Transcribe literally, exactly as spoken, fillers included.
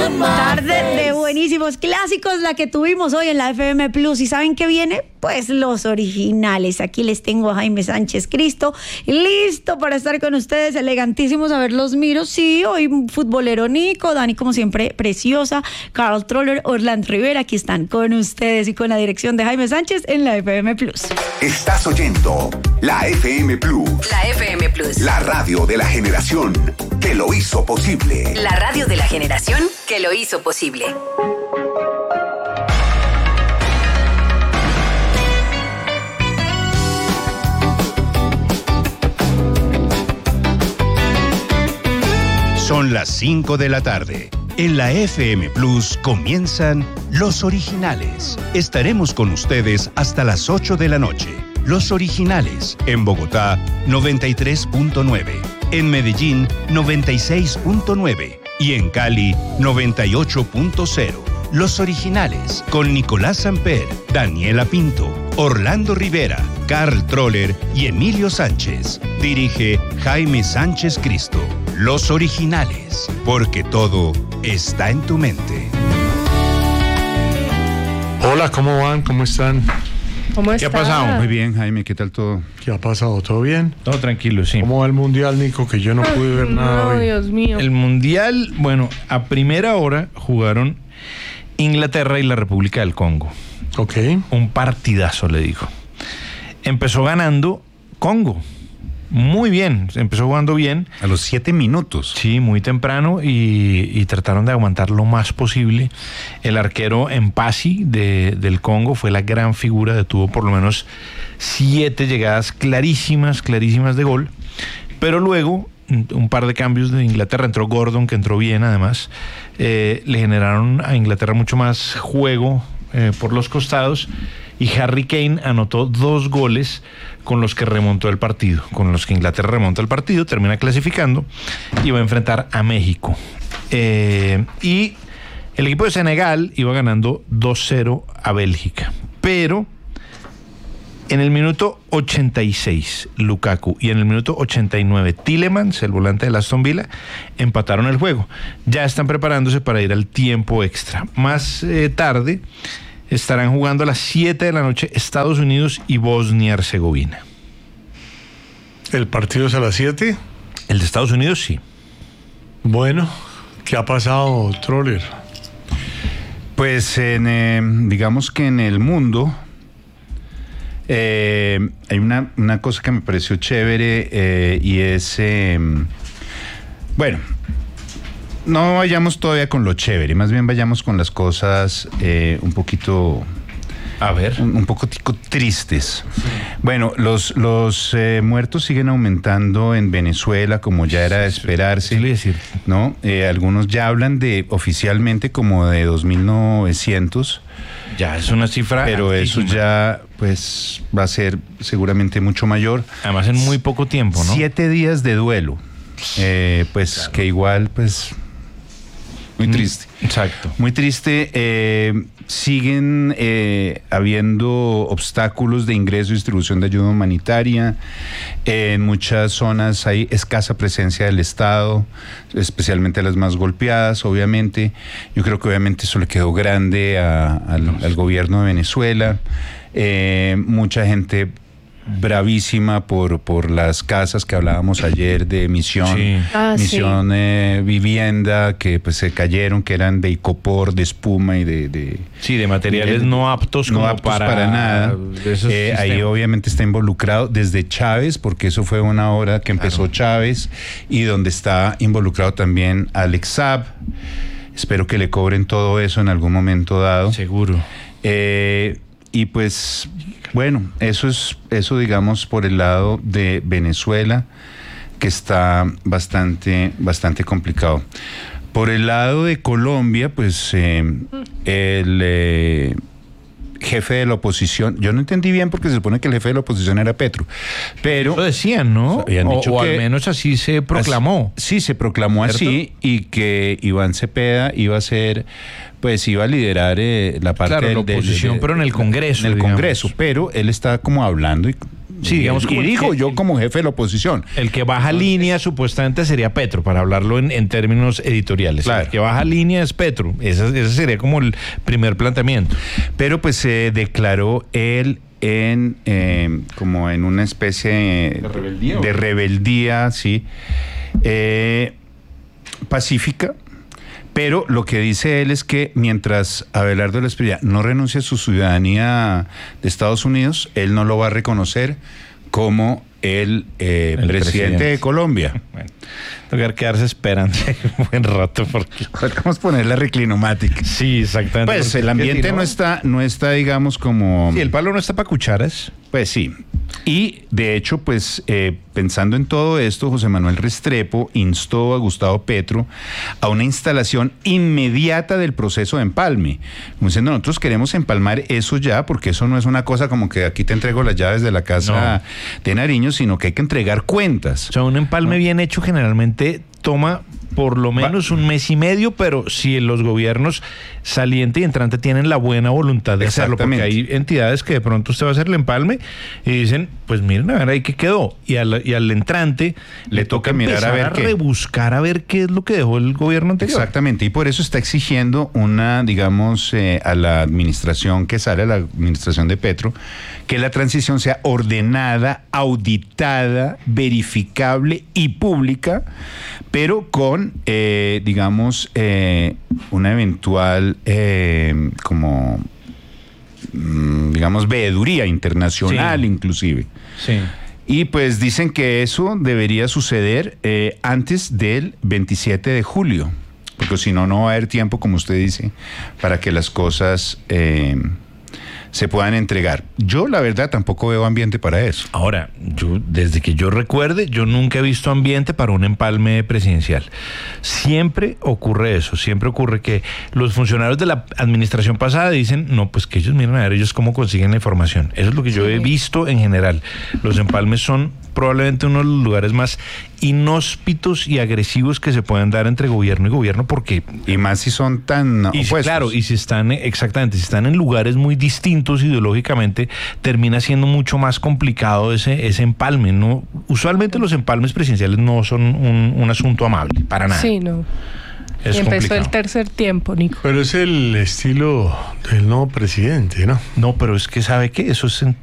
Tarde de buenísimos clásicos, la que tuvimos hoy en la F M Plus. ¿Y saben qué viene? Pues los originales. Aquí les tengo a Jaime Sánchez Cristo, listo para estar con ustedes, elegantísimos. A ver, los miro. Sí, hoy futbolero Nico, Dani como siempre preciosa, Carl Troller, Orlando Rivera, aquí están con ustedes y con la dirección de Jaime Sánchez en la F M Plus. Estás oyendo la F M Plus. La F M Plus. La radio de la generación que lo hizo posible. La radio de la generación que lo hizo posible. Son las cinco de la tarde. En la F M Plus comienzan Los Originales. Estaremos con ustedes hasta las ocho de la noche. Los Originales, en Bogotá, noventa y tres punto nueve. En Medellín, noventa y seis punto nueve. Y en Cali, noventa y ocho punto cero. Los Originales, con Nicolás Samper, Daniela Pinto, Orlando Rivera, Carl Troller y Emilio Sánchez. Dirige Jaime Sánchez Cristo. Los Originales, porque todo está en tu mente. Hola, ¿cómo van? ¿Cómo están? ¿Cómo ¿Qué está? ha pasado? Muy bien, Jaime, ¿qué tal todo? ¿Qué ha pasado? ¿Todo bien? Todo tranquilo, sí. ¿Cómo va el Mundial, Nico? Que yo no pude ver nada No, hoy. Dios mío. El Mundial, bueno, a primera hora jugaron Inglaterra y la República del Congo. Ok. Un partidazo, le digo. Empezó ganando Congo. Muy bien, empezó jugando bien. A los siete minutos. Sí, muy temprano y, y trataron de aguantar lo más posible. El arquero Mpasi de, del Congo fue la gran figura, tuvo por lo menos siete llegadas clarísimas, clarísimas de gol. Pero luego, un par de cambios de Inglaterra, entró Gordon, que entró bien además, eh, le generaron a Inglaterra mucho más juego eh, por los costados. Y Harry Kane anotó dos goles con los que remontó el partido, con los que Inglaterra remonta el partido, termina clasificando y va a enfrentar a México. Eh, y el equipo de Senegal iba ganando dos cero a Bélgica, pero en el minuto ochenta y seis Lukaku y en el minuto ochenta y nueve Tielemans, el volante de Aston Villa, empataron el juego. Ya están preparándose para ir al tiempo extra. Más eh, tarde estarán jugando a las siete de la noche Estados Unidos y Bosnia-Herzegovina. ¿El partido es a las siete? El de Estados Unidos, sí. Bueno, ¿qué ha pasado, Troller? Pues en, eh, digamos que en el mundo eh, hay una, una cosa que me pareció chévere eh, y es, eh, bueno, no vayamos todavía con lo chévere, más bien vayamos con las cosas eh, un poquito... A ver. Un, un poco tristes. Sí. Bueno, los, los eh, muertos siguen aumentando en Venezuela, como ya era de esperarse. Sí, sí, decir. ¿No? Eh, algunos ya hablan de oficialmente como de dos mil novecientos. Ya es una cifra. Pero altísima. Eso ya, pues, va a ser seguramente mucho mayor. Además, en muy poco tiempo, ¿no? Siete días de duelo. Eh, pues, claro. Que igual, pues... Muy triste. Exacto. Muy triste. Eh, siguen eh, habiendo obstáculos de ingreso y distribución de ayuda humanitaria. Eh, en muchas zonas hay escasa presencia del Estado, especialmente las más golpeadas, obviamente. Yo creo que obviamente eso le quedó grande a, al, al gobierno de Venezuela. Eh, mucha gente bravísima por, por las casas que hablábamos ayer de Misión, sí. ah, Misión sí. eh, Vivienda, que pues se cayeron, que eran de icopor, de espuma y de... de sí, de materiales de, no aptos, no como aptos para, para nada. Eh, ahí obviamente está involucrado desde Chávez, porque eso fue una hora que empezó claro. Chávez, y donde está involucrado también Alex Saab. Espero que le cobren todo eso en algún momento dado. Seguro. Eh... Y pues, bueno, eso es, eso digamos por el lado de Venezuela, que está bastante, bastante complicado. Por el lado de Colombia, pues eh, el eh, jefe de la oposición, yo no entendí bien porque se supone que el jefe de la oposición era Petro, pero... Lo decían, ¿no? Habían dicho o, o que, al menos así se proclamó. Así, sí, se proclamó ¿cierto? Así, y que Iván Cepeda iba a ser... pues iba a liderar eh, la parte claro, de la oposición, del, de, pero en el Congreso. En el digamos. Congreso, pero él está como hablando y Sí, digamos y como el dijo que- yo como jefe de la oposición. El que baja línea supuestamente sería Petro, para hablarlo en, en términos editoriales. Claro. El que baja línea es Petro. Ese, ese sería como el primer planteamiento. Pero pues se declaró él en eh, como en una especie ¿De rebeldía o de qué? rebeldía, sí, eh, pacífica. Pero lo que dice él es que mientras Abelardo Espriella no renuncie a su ciudadanía de Estados Unidos, él no lo va a reconocer como el, eh, El presidente, presidente. de Colombia. Bueno, tocar quedarse esperando un buen rato porque... Vamos a poner la reclinomática. Sí, exactamente. Pues porque el es que ambiente si no está, no está, digamos, como... Sí, el palo no está para cucharas. Pues sí. Y de hecho, pues eh, pensando en todo esto, José Manuel Restrepo instó a Gustavo Petro a una instalación inmediata del proceso de empalme. Como diciendo, nosotros queremos empalmar eso ya, porque eso no es una cosa como que aquí te entrego las llaves de la casa de Nariño, sino que hay que entregar cuentas. O sea, un empalme bien hecho generalmente toma por lo menos un mes y medio, pero si los gobiernos saliente y entrante tienen la buena voluntad de hacerlo, porque Exactamente. hay entidades que de pronto usted va a hacer el empalme y dicen, pues miren a ver ahí qué quedó, y al, y al entrante le, Le toca toca mirar a empezar ver a qué. rebuscar a ver qué es lo que dejó el gobierno anterior. Exactamente, y por eso está exigiendo una, digamos, eh, a la administración que sale, a la administración de Petro, que la transición sea ordenada, auditada, verificable y pública, pero con, eh, digamos, eh, una eventual, eh, como, mm, digamos, veeduría internacional, Sí. inclusive. Sí. Y pues dicen que eso debería suceder eh, antes del veintisiete de julio, porque si no, no va a haber tiempo, como usted dice, para que las cosas eh, se puedan entregar. Yo, la verdad, tampoco veo ambiente para eso. Ahora, yo desde que yo recuerde, yo nunca he visto ambiente para un empalme presidencial. Siempre ocurre eso, siempre ocurre que los funcionarios de la administración pasada dicen, no, pues que ellos miren a ver ellos cómo consiguen la información. Eso es lo que yo he visto en general. Los empalmes son probablemente uno de los lugares más inhóspitos y agresivos que se pueden dar entre gobierno y gobierno, porque Y más si son tan y si- opuestos. claro, y si están, eh, exactamente, si están en lugares muy distintos ideológicamente, termina siendo mucho más complicado ese, ese empalme, ¿no? Usualmente los empalmes presidenciales no son un, un asunto amable, para nada. Sí, no. Es Y empezó complicado. el tercer tiempo, Nico. Pero es el estilo del nuevo presidente, ¿no? No, pero es que ¿sabe qué? Eso es en